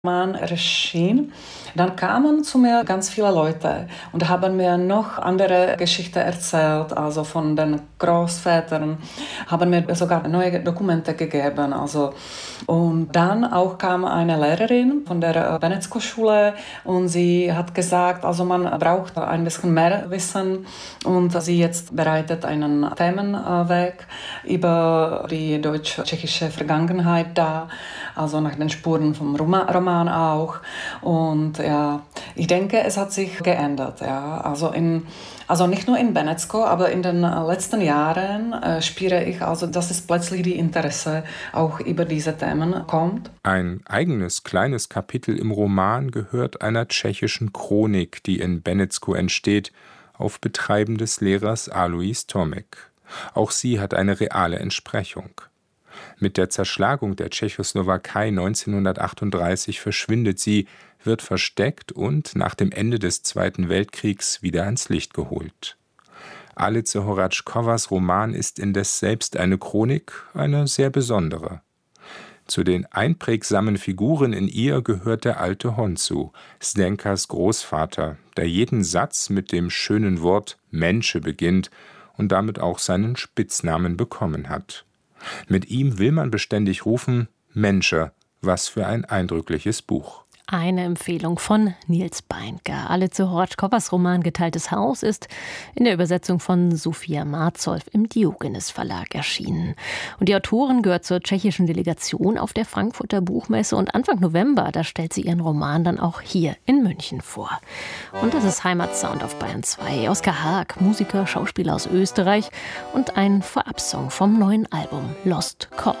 Roman erschien, dann kamen zu mir ganz viele Leute und haben mir noch andere Geschichten erzählt, also von den Großvätern, haben mir sogar neue Dokumente gegeben. Und dann auch kam eine Lehrerin von der Benecko-Schule und sie hat gesagt, also man braucht ein bisschen mehr Wissen und sie jetzt bereitet einen Themenweg über die deutsch-tschechische Vergangenheit da, also nach den Spuren vom Roman auch. Und ja, ich denke, es hat sich geändert. Ja. Also nicht nur in Benecko, aber in den letzten Jahren spüre ich, also, dass es plötzlich die Interesse auch über diese Themen kommt. Ein eigenes kleines Kapitel im Roman gehört einer tschechischen Chronik, die in Benecko entsteht, auf Betreiben des Lehrers Alois Tomek. Auch sie hat eine reale Entsprechung. Mit der Zerschlagung der Tschechoslowakei 1938 verschwindet sie, wird versteckt und nach dem Ende des Zweiten Weltkriegs wieder ans Licht geholt. Alice Horačkovas Roman ist indes selbst eine Chronik, eine sehr besondere. Zu den einprägsamen Figuren in ihr gehört der alte Honzu, Zdenkas Großvater, der jeden Satz mit dem schönen Wort Mensche beginnt und damit auch seinen Spitznamen bekommen hat. Mit ihm will man beständig rufen: Mensche, was für ein eindrückliches Buch. Eine Empfehlung von Nils Beinker. Alice Horačkovas Roman Geteiltes Haus ist in der Übersetzung von Sophia Marzow im Diogenes Verlag erschienen. Und die Autorin gehört zur tschechischen Delegation auf der Frankfurter Buchmesse und Anfang November, da stellt sie ihren Roman dann auch hier in München vor. Und das ist Heimatsound auf Bayern 2. Oskar Haag, Musiker, Schauspieler aus Österreich und ein Vorabsong vom neuen Album Lost Cause.